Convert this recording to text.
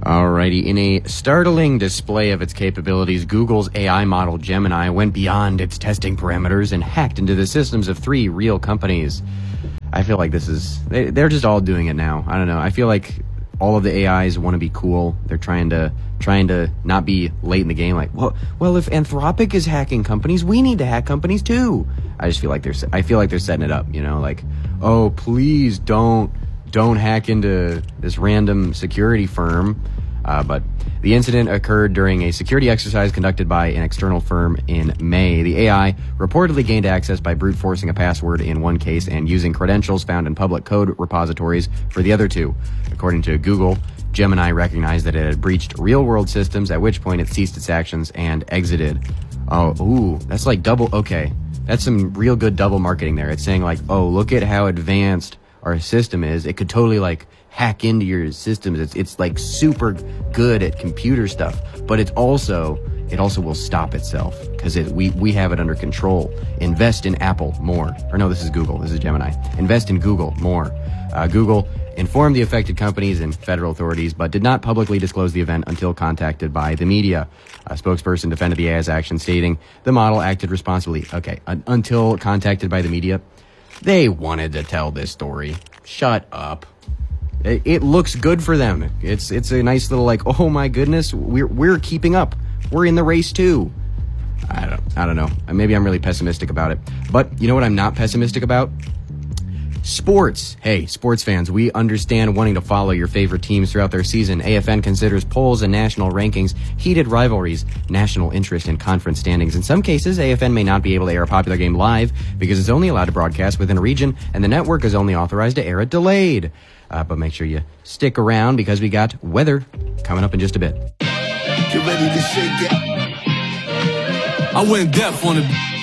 Alrighty, in a startling display of its capabilities, Google's AI model Gemini went beyond its testing parameters and hacked into the systems of 3 real companies. I feel like they're just all doing it now. I don't know. I feel like all of the AIs want to be cool. They're trying to not be late in the game. Like, well, if Anthropic is hacking companies, we need to hack companies too. I just feel like they're setting it up. You know, like, oh, please don't hack into this random security firm. But the incident occurred during a security exercise conducted by an external firm in May. The AI reportedly gained access by brute forcing a password in one case and using credentials found in public code repositories for the other 2. According to Google, Gemini recognized that it had breached real-world systems, at which point it ceased its actions and exited. That's like double. Okay, that's some real good double marketing there. It's saying like, oh, look at how advanced our system is. It could totally like hack into your systems. It's like super good at computer stuff, but it also will stop itself because we have it under control. Invest in Apple more. Or no, this is Google. This is Gemini. Invest in Google more. Google informed the affected companies and federal authorities, but did not publicly disclose the event until contacted by the media. A spokesperson defended the AI's action, stating the model acted responsibly. Okay, until contacted by the media. They wanted to tell this story. Shut up. It looks good for them. It's a nice little like, oh my goodness, we're keeping up. We're in the race too. I don't know. Maybe I'm really pessimistic about it. But you know what I'm not pessimistic about? Sports. Hey, sports fans, we understand wanting to follow your favorite teams throughout their season. AFN considers polls and national rankings, heated rivalries, national interest, and conference standings. In some cases, AFN may not be able to air a popular game live because it's only allowed to broadcast within a region, and the network is only authorized to air it delayed. But make sure you stick around because we got weather coming up in just a bit. Get ready to shake it. I went deaf on it.